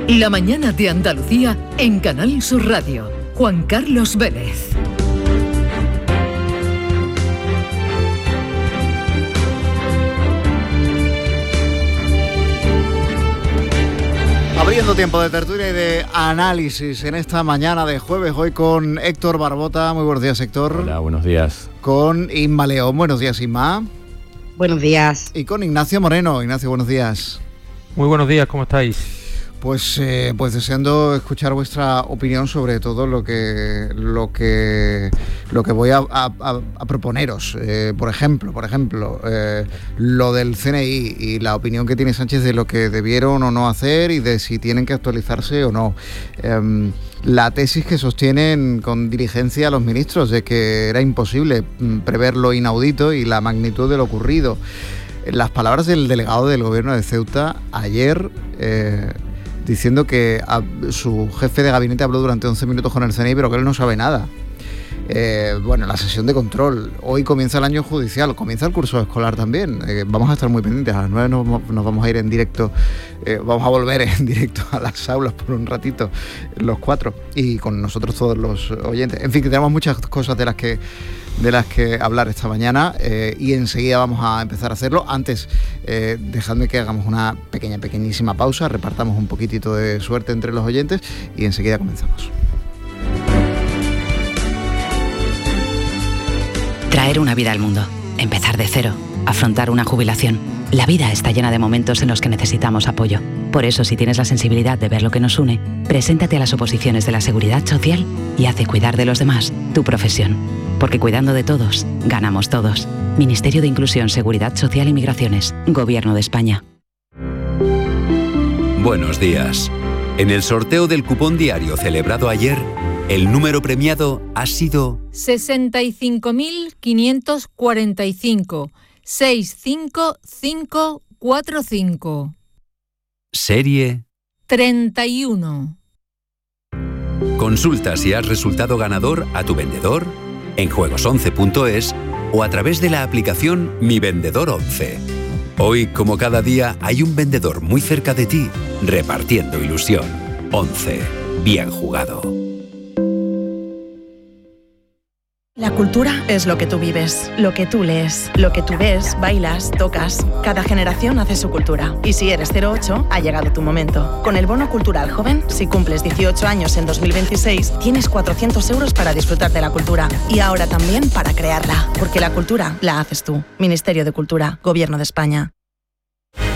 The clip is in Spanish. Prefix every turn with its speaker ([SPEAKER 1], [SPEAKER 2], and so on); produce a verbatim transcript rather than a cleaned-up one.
[SPEAKER 1] La mañana de Andalucía en Canal Sur Radio. Juan Carlos Vélez.
[SPEAKER 2] Abriendo tiempo de tertulia y de análisis en esta mañana de jueves, hoy con Héctor Barbota. Muy buenos días, Héctor.
[SPEAKER 3] Hola, buenos días.
[SPEAKER 2] Con Inma León. Buenos días, Inma.
[SPEAKER 4] Buenos días.
[SPEAKER 2] Y con Ignacio Moreno. Ignacio, buenos días.
[SPEAKER 5] Muy buenos días, ¿cómo estáis?
[SPEAKER 2] Pues, eh, pues deseando escuchar vuestra opinión sobre todo lo que lo que lo que voy a, a, a proponeros. Eh, por ejemplo, por ejemplo, eh, lo del C N I y la opinión que tiene Sánchez de lo que debieron o no hacer y de si tienen que actualizarse o no. Eh, la tesis que sostienen con diligencia los ministros de que era imposible prever lo inaudito y la magnitud de lo ocurrido. Las palabras del delegado del gobierno de Ceuta ayer, eh, diciendo que a, su jefe de gabinete habló durante once minutos con el C N I, pero que él no sabe nada. Eh, bueno, la sesión de control. Hoy comienza el año judicial, comienza el curso escolar también. Eh, vamos a estar muy pendientes. A las nueve nos, nos vamos a ir en directo, eh, vamos a volver en directo a las aulas por un ratito, los cuatro, y con nosotros todos los oyentes. En fin, que tenemos muchas cosas de las que de las que hablar esta mañana, eh, y enseguida vamos a empezar a hacerlo. Antes, eh, dejadme que hagamos una pequeña, pequeñísima pausa, repartamos un poquitito de suerte entre los oyentes y enseguida comenzamos.
[SPEAKER 6] Traer una vida al mundo, empezar de cero, afrontar una jubilación. La vida está llena de momentos en los que necesitamos apoyo. Por eso, si tienes la sensibilidad de ver lo que nos une, preséntate a las oposiciones de la Seguridad Social y haz de cuidar de los demás tu profesión. Porque cuidando de todos, ganamos todos. Ministerio de Inclusión, Seguridad Social y Migraciones. Gobierno de España.
[SPEAKER 7] Buenos días. En el sorteo del cupón diario celebrado ayer, el número premiado ha sido
[SPEAKER 8] sesenta y cinco mil quinientos cuarenta y cinco, seis cinco cinco cuatro cinco.
[SPEAKER 7] Serie
[SPEAKER 8] treinta y uno.
[SPEAKER 7] Consulta si has resultado ganador a tu vendedor, en juegos once punto es o a través de la aplicación Mi Vendedor once. Hoy, como cada día, hay un vendedor muy cerca de ti, repartiendo ilusión. once. Bien jugado.
[SPEAKER 9] La cultura es lo que tú vives, lo que tú lees, lo que tú ves, bailas, tocas. Cada generación hace su cultura. Y si eres cero ocho, ha llegado tu momento. Con el Bono Cultural Joven, si cumples dieciocho años en dos mil veintiséis, tienes cuatrocientos euros para disfrutar de la cultura. Y ahora también para crearla. Porque la cultura la haces tú. Ministerio de Cultura, Gobierno de España.